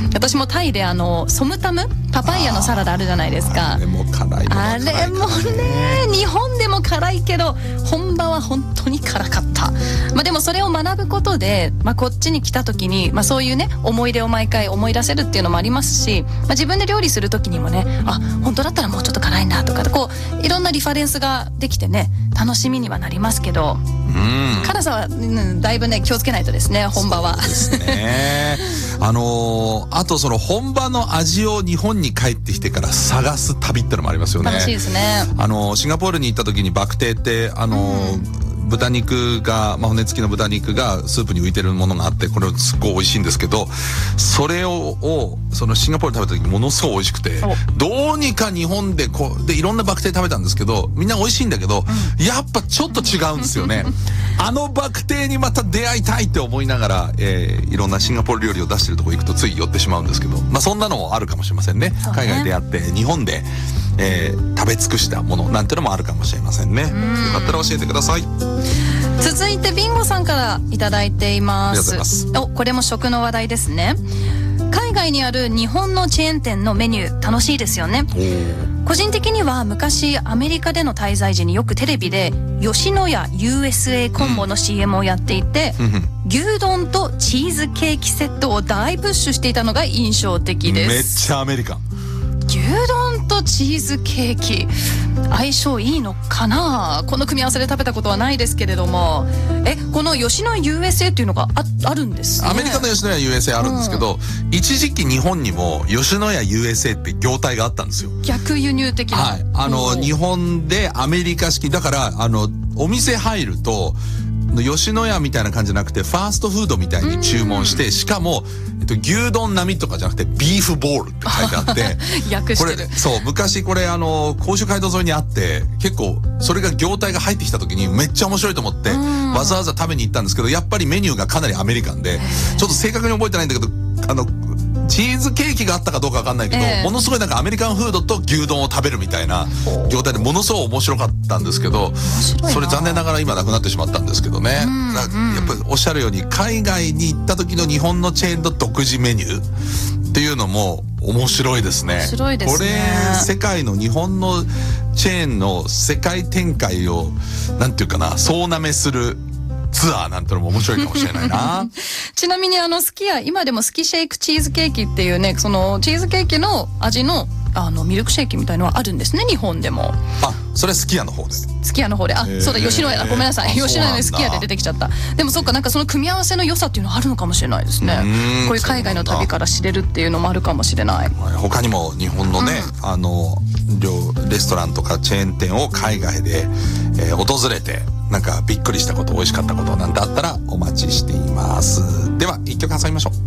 私もタイでソムタムパパイヤのサラダあるじゃないですか。 あれも辛い。 あれもね、日本でも辛いけど本場は本当に辛かった。でもそれを学ぶことで、こっちに来た時に、そういうね思い出を毎回思い出せるっていうのもありますし、自分で料理する時にもね、本当だったらもうちょっと辛いなとか、こういろんなリファレンスができてね、楽しみにはなりますけど、辛さは、だいぶね気をつけないとですね、本場は。 そうですね。あとその本場の味を日本に帰ってきてから探す旅ってのもありますよね。 楽しいですね。 シンガポールに行った時にバクテーって豚肉が、骨付きの豚肉がスープに浮いてるものがあって、これすっごい美味しいんですけど、それをそのシンガポールで食べた時ものすごい美味しくて、どうにか日本ででいろんなバクテー食べたんですけど、みんな美味しいんだけど、やっぱちょっと違うんですよね。バクテーにまた出会いたいって思いながら、いろんなシンガポール料理を出してるとこ行くとつい寄ってしまうんですけど、そんなのもあるかもしれませんね。海外で出会って日本で、食べ尽くしたものなんてのもあるかもしれませんね。よかったら教えてください。 続いてビンゴさんからいただいています。 ありがとうございます。 これも食の話題ですね。海外にある日本のチェーン店のメニュー楽しいですよね。個人的には昔アメリカでの滞在時によくテレビで吉野家 USA コンボの CM をやっていて、牛丼とチーズケーキセットを大プッシュしていたのが印象的です。 めっちゃアメリカン。 牛丼とチーズケーキ相性いいのかな。この組み合わせで食べたことはないですけれども、この吉野家 USA っていうのが あるんですね。 アメリカの吉野家 USA あるんですけど、一時期日本にも吉野家 USA って業態があったんですよ。 逆輸入的な。 はい。日本でアメリカ式だから、お店入ると吉野家みたいな感じじゃなくてファーストフードみたいに注文して、しかも牛丼並みとかじゃなくてビーフボールって書いてあって訳してる。 これそう昔これ甲州街道沿いにあって、結構それが業態が入ってきた時にめっちゃ面白いと思ってわざわざ食べに行ったんですけど、やっぱりメニューがかなりアメリカンで、ちょっと正確に覚えてないんだけどチーズケーキがあったかどうかわかんないけど、ものすごいなんかアメリカンフードと牛丼を食べるみたいな業態でものすごい面白かったんですけど、それ残念ながら今なくなってしまったんですけどね。やっぱりおっしゃるように海外に行った時の日本のチェーンの独自メニューっていうのも面白いですね。 面白いですね。 これ世界の日本のチェーンの世界展開をなんていうかな、総なめするツアーなんてのも面白いかもしれないな。 ちなみにすき家、今でもスキシェイクチーズケーキっていうね、そのチーズケーキの味のミルクシェイクみたいのはあるんですね、日本でも。 それすき家の方で。 すき家の方で。そうだ、吉野家だ。ごめんなさい。吉野家ですき家で出てきちゃった。でもそっか、なんかその組み合わせの良さっていうのはあるのかもしれないですね。こういう海外の旅から知れるっていうのもあるかもしれない。 他にも日本のね、レストランとかチェーン店を海外で、訪れてなんかびっくりしたこと、美味しかったことなんてあったらお待ちしています。では一曲挟みましょう。